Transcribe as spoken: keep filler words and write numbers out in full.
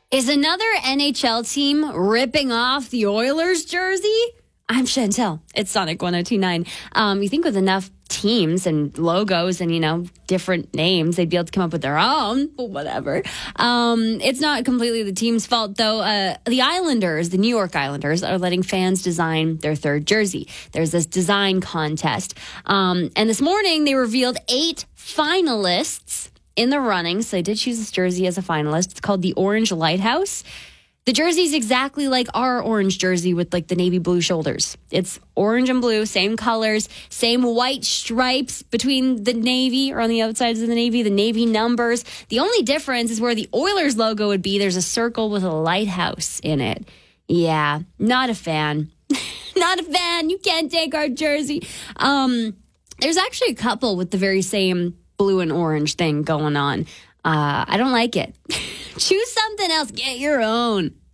Is another N H L team ripping off the Oilers jersey? I'm Chantel. It's Sonic one oh two point nine. Um, you think with enough teams and logos and, you know, different names, they'd be able to come up with their own, but whatever. Um, it's not completely the team's fault, though. Uh, the Islanders, the New York Islanders, are letting fans design their third jersey. There's this design contest. Um, and this morning, they revealed eight finalists in the running. So they did choose this jersey as a finalist. It's called the Orange Lighthouse. The jersey is exactly like our orange jersey with like the navy blue shoulders. It's orange and blue, same colors, same white stripes between the navy or on the outsides of the navy, the navy numbers. The only difference is where the Oilers logo would be. There's a circle with a lighthouse in it. Yeah, not a fan. Not a fan. You can't take our jersey. Um, there's actually a couple with the very same blue and orange thing going on. Uh, I don't like it. Choose something else. Get your own.